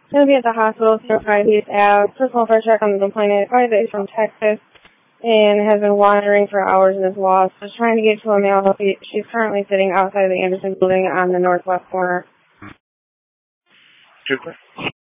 He'll be at the hospital through Friday. He's asked personal for a check on the complainant. Advised that he's from Texas and has been wandering for hours and is lost. Was trying to get to a mail. She's currently sitting outside of the Anderson building on the northwest corner. Super.